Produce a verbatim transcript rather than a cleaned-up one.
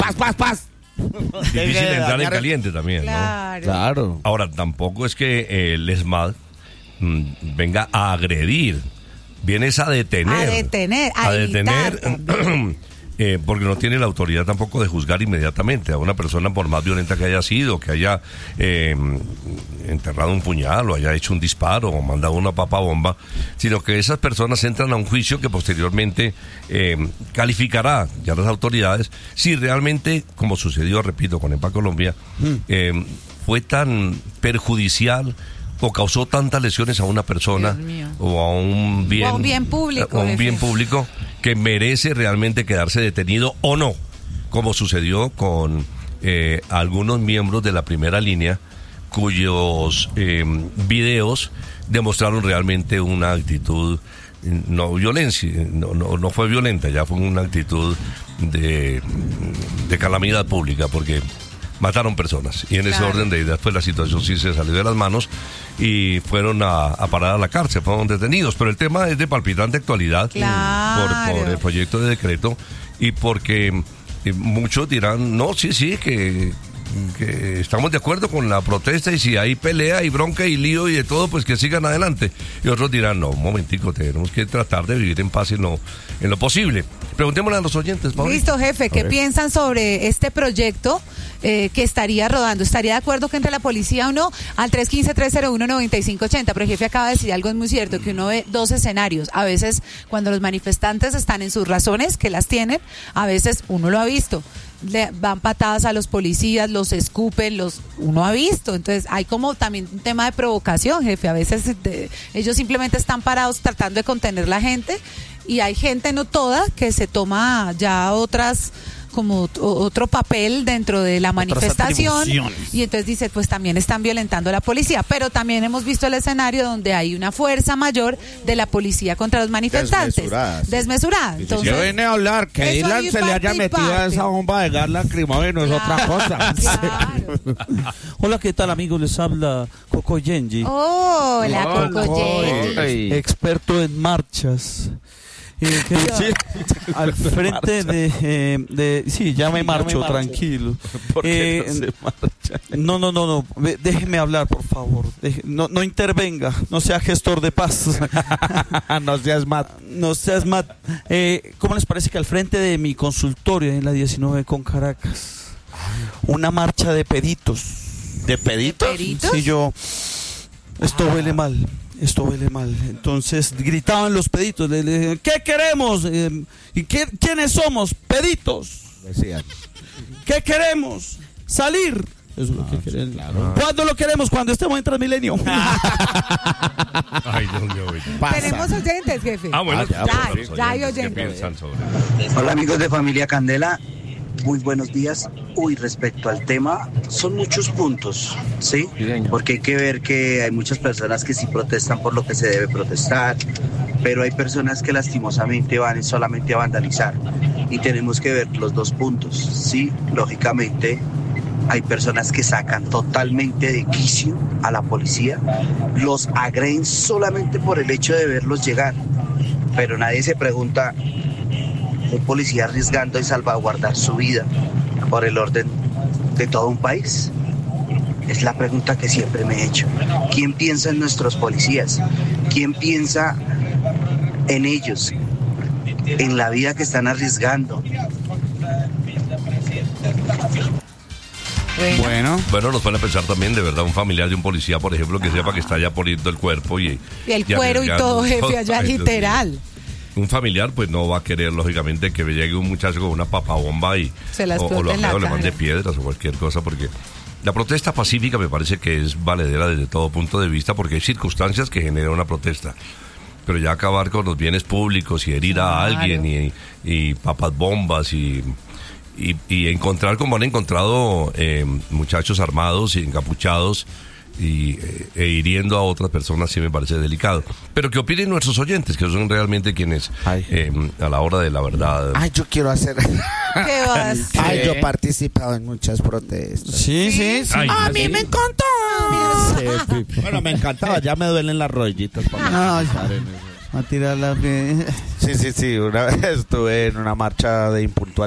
paz, paz, paz. Difícil entrar en caliente también, Claro. ¿no? Claro. Ahora, tampoco es que eh, el ESMAD mm, venga a agredir, vienes a detener. A detener, a a detener, evitar eh, porque no tiene la autoridad tampoco de juzgar inmediatamente a una persona por más violenta que haya sido, que haya eh, enterrado un puñal o haya hecho un disparo o mandado una papa bomba, sino que esas personas entran a un juicio que posteriormente eh, calificará ya las autoridades si realmente, como sucedió, repito, con EMPA Colombia, eh, fue tan perjudicial o causó tantas lesiones a una persona o a un bien, O a un bien público, o a un jefe. bien público que merece realmente quedarse detenido o no, como sucedió con eh, algunos miembros de la primera línea cuyos eh, videos demostraron realmente una actitud no violencia, no, no, no fue violenta, ya fue una actitud de, de calamidad pública, porque mataron personas y en ese Claro. orden de ideas pues la situación sí se salió de las manos y fueron a, a parar a la cárcel, fueron detenidos, pero el tema es de palpitante actualidad Claro. por, por el proyecto de decreto y porque eh, muchos dirán, no, sí, sí, que, que estamos de acuerdo con la protesta y si hay pelea y bronca y lío y de todo, pues que sigan adelante. Y otros dirán, no, un momentico, tenemos que tratar de vivir en paz en lo, en lo posible. Preguntémosle a los oyentes, Paulita. Listo, jefe, ¿qué A ver. piensan sobre este proyecto eh, que estaría rodando? ¿Estaría de acuerdo que entre la policía o no? Al tres uno cinco, tres cero uno, nueve cinco ocho cero, pero el jefe acaba de decir algo muy cierto, que uno ve dos escenarios. A veces cuando los manifestantes están en sus razones, que las tienen, a veces uno lo ha visto. Le van patadas a los policías, los escupen, los uno ha visto. Entonces hay como también un tema de provocación, jefe. A veces de, ellos simplemente están parados tratando de contener la gente y hay gente, no toda, que se toma ya otras como t- otro papel dentro de la manifestación atribuciones. y entonces dice, pues también están violentando a la policía, pero también hemos visto el escenario donde hay una fuerza mayor de la policía contra los manifestantes. Desmesurada, sí. Desmesurada. Entonces, Yo vine a hablar que eso Dylan ahí se le parte haya y metido a parte. esa bomba de gas lacrimógeno, es otra cosa. Claro. Hola, ¿qué tal, amigos? Les habla Coco Yenji, Hola, Hola, Coco Coy. Yenji. experto en marchas. Eh, que- al frente de, eh, de... Sí, ya me marcho, tranquilo. ¿Por qué Eh, no se marcha? No, no, no, no. Ve- Déjeme hablar, por favor. Deje- no, no intervenga. No sea gestor de paz. No seas mat. No seas mat. Eh, ¿Cómo les parece que al frente de mi consultorio en la diecinueve con Caracas, una marcha de peditos? ¿De peditos? ¿Peritos? Sí, yo... Esto huele mal. Esto huele mal. Entonces gritaban los peditos. Le, le decían, ¿qué queremos? Eh, ¿y qué, quiénes somos? Peditos. Decían. ¿Qué queremos? Salir. Eso es lo que queremos. claro. ¿Cuándo lo queremos? Cuando estemos en Transmilenio. Ay, Dios mío. Pasa. Tenemos oyentes, jefe. Ah, bueno, Ah, ya, escuchemos a ya, los ya hay oyentes, ¿qué oyentes. piensan sobre? Hola amigos de Familia Candela, muy buenos días. Uy, respecto al tema, son muchos puntos, ¿sí? Porque hay que ver que hay muchas personas que sí protestan por lo que se debe protestar, pero hay personas que lastimosamente van solamente a vandalizar y tenemos que ver los dos puntos, ¿sí? Lógicamente hay personas que sacan totalmente de quicio a la policía, los agreden solamente por el hecho de verlos llegar, pero nadie se pregunta, un policía arriesgando y salvaguardar su vida por el orden de todo un país? Es la pregunta que siempre me he hecho. ¿Quién piensa en nuestros policías? ¿Quién piensa en ellos? En la vida que están arriesgando. Bueno, Bueno. Bueno, nos van a pensar también, de verdad, un familiar de un policía, por ejemplo, que sepa que está ya poniendo el cuerpo y... y el cuero y arriesgando. todo, jefe, allá Ay, Dios mío. literal. Un familiar, pues no va a querer, lógicamente, que llegue un muchacho con una papabomba y Se la o, o explote lo, en la o le cara. mande piedras o cualquier cosa, porque la protesta pacífica me parece que es valedera desde todo punto de vista, porque hay circunstancias que generan una protesta. Pero ya acabar con los bienes públicos y herir a Claro. alguien y, y papas bombas y, y, y encontrar como han encontrado eh, muchachos armados y encapuchados y, eh, e hiriendo a otras personas, sí me parece delicado. Pero que opinen nuestros oyentes, que son realmente quienes Ay. eh, a la hora de la verdad... Ay, yo quiero hacer. ¿Qué vas? Ay, yo he participado en muchas protestas. Sí, sí, sí. Ay, A sí. mí me encantó. Sí, sí. Bueno, me encantaba. Ya me duelen las rodillitas. para Ay. pensar en eso. A tirar la... Sí, sí, sí. Una vez estuve en una marcha de impuntualidad.